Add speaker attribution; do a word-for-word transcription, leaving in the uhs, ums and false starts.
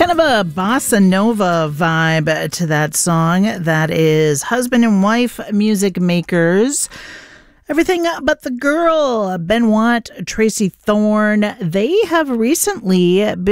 Speaker 1: Kind of a bossa nova vibe to that song. That is husband and wife music makers. Everything But the Girl, Ben Watt, Tracy Thorn. They have recently been